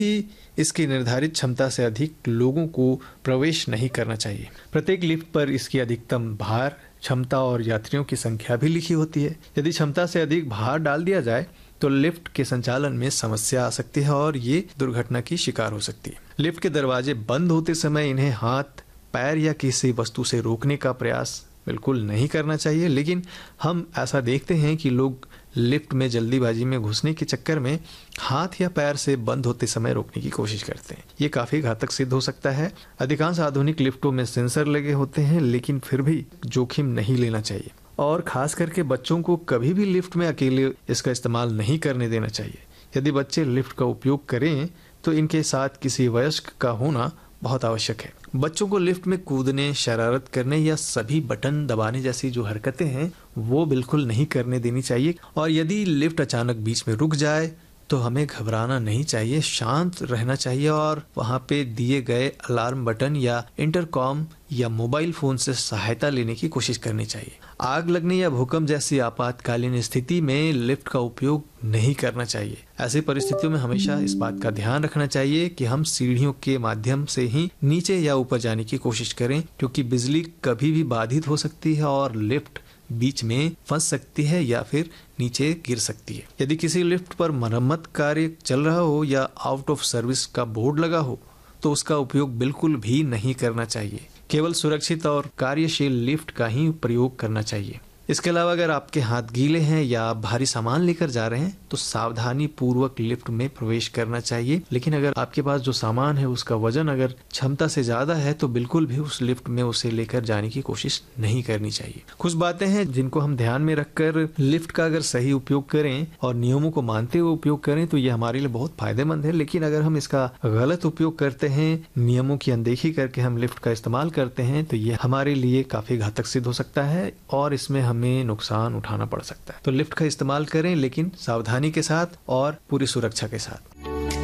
कि इसकी निर्धारित क्षमता से अधिक लोगों को प्रवेश नहीं करना चाहिए। प्रत्येक लिफ्ट पर इसकी अधिकतम भार, क्षमता और यात्रियों की संख्या भी लिखी होती है। यदि क्षमता से अधिक भार डाल दिया जाए तो लिफ्ट के संचालन में समस्या आ सकती है और ये दुर्घटना की शिकार हो सकती है। लिफ्ट के दरवाजे बंद होते समय इन्हें हाथ, पैर या किसी वस्तु से रोकने का प्रयास बिल्कुल नहीं करना चाहिए, लेकिन हम ऐसा देखते हैं कि लोग लिफ्ट में जल्दीबाजी में घुसने के चक्कर में हाथ या पैर से बंद होते समय रोकने की कोशिश करते हैं। ये काफी घातक सिद्ध हो सकता है। अधिकांश आधुनिक लिफ्टों में सेंसर लगे होते हैं, लेकिन फिर भी जोखिम नहीं लेना चाहिए और खास करके बच्चों को कभी भी लिफ्ट में अकेले इसका इस्तेमाल नहीं करने देना चाहिए। यदि बच्चे लिफ्ट का उपयोग करें तो इनके साथ किसी वयस्क का होना बहुत आवश्यक है। बच्चों को लिफ्ट में कूदने, शरारत करने या सभी बटन दबाने जैसी जो हरकतें हैं वो बिल्कुल नहीं करने देनी चाहिए। और यदि लिफ्ट अचानक बीच में रुक जाए तो हमें घबराना नहीं चाहिए, शांत रहना चाहिए और वहां पे दिए गए अलार्म बटन या इंटरकॉम या मोबाइल फोन से सहायता लेने की कोशिश करनी चाहिए। आग लगने या भूकंप जैसी आपातकालीन स्थिति में लिफ्ट का उपयोग नहीं करना चाहिए। ऐसी परिस्थितियों में हमेशा इस बात का ध्यान रखना चाहिए कि हम सीढ़ियों के माध्यम से ही नीचे या ऊपर जाने की कोशिश करें, क्योंकि बिजली कभी भी बाधित हो सकती है और लिफ्ट बीच में फंस सकती है या फिर नीचे गिर सकती है। यदि किसी लिफ्ट पर मरम्मत कार्य चल रहा हो या आउट ऑफ सर्विस का बोर्ड लगा हो तो उसका उपयोग बिल्कुल भी नहीं करना चाहिए। केवल सुरक्षित और कार्यशील लिफ्ट का ही प्रयोग करना चाहिए। इसके अलावा अगर आपके हाथ गीले हैं या आप भारी सामान लेकर जा रहे हैं तो सावधानी पूर्वक लिफ्ट में प्रवेश करना चाहिए। लेकिन अगर आपके पास जो सामान है उसका वजन अगर क्षमता से ज्यादा है तो बिल्कुल भी उस लिफ्ट में उसे लेकर जाने की कोशिश नहीं करनी चाहिए। कुछ बातें हैं जिनको हम ध्यान में रखकर लिफ्ट का अगर सही उपयोग करें और नियमों को मानते हुए उपयोग करें तो ये हमारे लिए बहुत फायदेमंद है। लेकिन अगर हम इसका गलत उपयोग करते हैं, नियमों की अनदेखी करके हम लिफ्ट का इस्तेमाल करते हैं तो ये हमारे लिए काफी घातक सिद्ध हो सकता है और इसमें हमें नुकसान उठाना पड़ सकता है। तो लिफ्ट का इस्तेमाल करें, लेकिन सावधानी के साथ और पूरी सुरक्षा के साथ।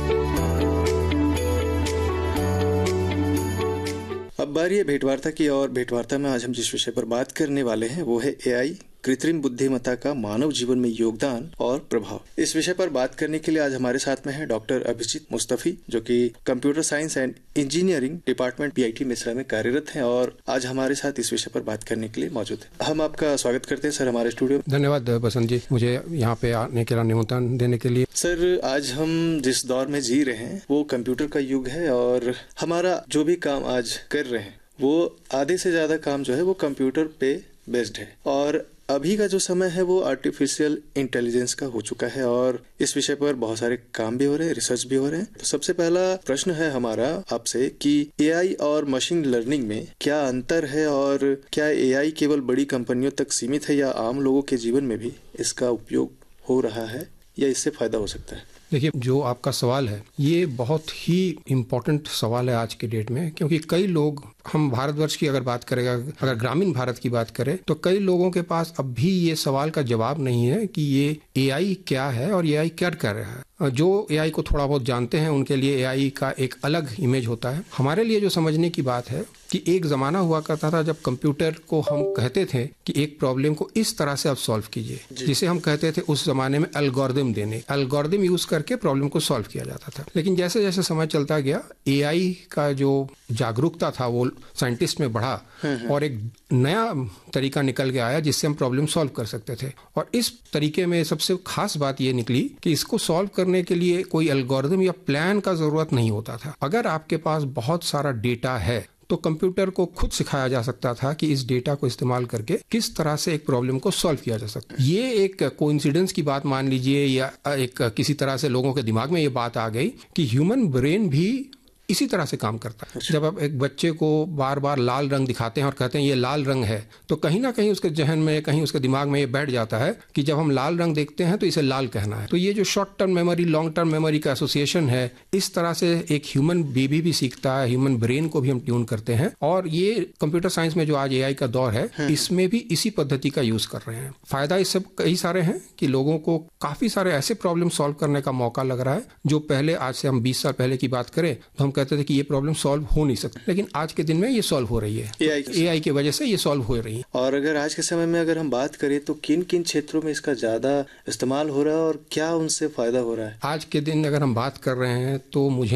अब बारी है भेंटवार्ता की और भेंटवार्ता में आज हम जिस विषय पर बात करने वाले हैं वो है एआई, कृत्रिम बुद्धिमत्ता का मानव जीवन में योगदान और प्रभाव। इस विषय पर बात करने के लिए आज हमारे साथ में है डॉक्टर अभिजीत मुस्तफी, जो कि computer science and engineering department PIT Mishra में कार्यरत हैं और आज हमारे साथ इस विषय पर बात करने के लिए मौजूद है। हम आपका स्वागत करते हैं सर हमारे स्टूडियो। धन्यवाद बसंत जी, मुझे यहाँ पे आने के लिए निमंत्रण देने के लिए। सर, आज हम जिस दौर में जी रहे हैं वो कंप्यूटर का युग है और हमारा जो भी काम आज कर रहे हैं वो आधे से ज्यादा काम जो है वो कंप्यूटर पे बेस्ड है और अभी का जो समय है वो आर्टिफिशियल इंटेलिजेंस का हो चुका है और इस विषय पर बहुत सारे काम भी हो रहे हैं, रिसर्च भी हो रहे हैं। तो सबसे पहला प्रश्न है हमारा आपसे कि एआई और मशीन लर्निंग में क्या अंतर है और क्या एआई केवल बड़ी कंपनियों तक सीमित है या आम लोगों के जीवन में भी इसका उपयोग हो रहा है या इससे फायदा हो सकता है? देखिए, जो आपका सवाल है ये बहुत ही इम्पोर्टेंट सवाल है आज के डेट में, क्योंकि कई लोग, हम भारतवर्ष की अगर बात करें, अगर ग्रामीण भारत की बात करें तो कई लोगों के पास अब भी ये सवाल का जवाब नहीं है कि ये एआई क्या है और एआई क्या कर रहा है। जो एआई को थोड़ा बहुत जानते हैं उनके लिए एआई का एक अलग इमेज होता है। हमारे लिए जो समझने की बात है कि एक जमाना हुआ करता था जब कंप्यूटर को हम कहते थे कि एक प्रॉब्लम को इस तरह से आप सॉल्व कीजिए, जिसे हम कहते थे उस जमाने में एल्गोरिदम देने, एल्गोरिदम यूज करके प्रॉब्लम को सॉल्व किया जाता था। लेकिन जैसे जैसे समय चलता गया एआई का जो जागरूकता था वो साइंटिस्ट में बढ़ा और एक नया तरीका निकल के आया जिससे हम प्रॉब्लम सॉल्व कर सकते थे। और इस तरीके में सबसे खास बात ये निकली कि इसको सॉल्व करने के लिए कोई एल्गोरिदम या प्लान का जरूरत नहीं होता था। अगर आपके पास बहुत सारा डेटा है तो कंप्यूटर को खुद सिखाया जा सकता था कि इस डेटा को इस्तेमाल करके किस तरह से एक प्रॉब्लम को सॉल्व किया जा सकता है। ये एक कोइंसिडेंस की बात मान लीजिए या एक किसी तरह से लोगों के दिमाग में ये बात आ गई कि ह्यूमन ब्रेन भी इसी तरह से काम करता है। जब आप एक बच्चे को बार बार लाल रंग दिखाते हैं और कहते हैं ये लाल रंग है, तो कहीं ना कहीं उसके जहन में, कहीं उसके दिमाग में ये बैठ जाता है कि जब हम लाल रंग देखते हैं तो इसे लाल कहना है। तो ये जो short term memory, long term memory का एसोसिएशन है, इस तरह से एक ह्यूमन बेबी भी सीखता है, ह्यूमन ब्रेन को भी हम ट्यून करते हैं। और ये कंप्यूटर साइंस में जो आज एआई का दौर है इसमें भी इसी पद्धति का यूज कर रहे हैं। फायदा इस सब कई सारे हैं कि लोगों को काफी सारे ऐसे प्रॉब्लम सॉल्व करने का मौका लग रहा है जो पहले, आज से हम 20 साल पहले की बात करें तो हम कहते थे कि ये प्रॉब्लम सॉल्व हो नहीं सकती, लेकिन आज के दिन में ये सॉल्व हो रही है। AI की वजह से ये सॉल्व हो रही है। और अगर आज के समय में अगर हम बात करें तो किन किन क्षेत्रों में इसका ज्यादा इस्तेमाल हो रहा है और क्या उनसे फायदा हो रहा है? आज के दिन अगर हम बात कर रहे हैं तो मुझे